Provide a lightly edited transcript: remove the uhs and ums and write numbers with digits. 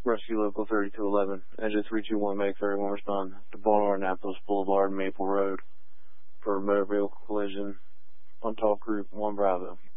Rescue Local 3211, engine 321, make 31, respond to Baltimore Annapolis Boulevard, Maple Road, for a motor vehicle collision on Talk Group 1 Bravo.